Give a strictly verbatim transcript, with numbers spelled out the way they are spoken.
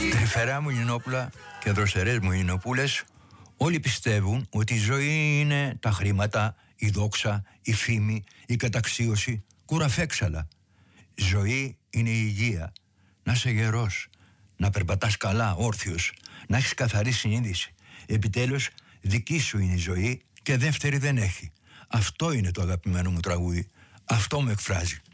Τρυφερά μου Ινόπουλα και δροσερές μου Ινοπούλες, όλοι πιστεύουν ότι η ζωή είναι τα χρήματα, η δόξα, η φήμη, η καταξίωση, κουραφέξαλα. Ζωή είναι η υγεία, να είσαι γερός, να περπατάς καλά, όρθιος, να έχεις καθαρή συνείδηση. Επιτέλους, δική σου είναι η ζωή και δεύτερη δεν έχει. Αυτό είναι το αγαπημένο μου τραγούδι. Αυτό με εκφράζει.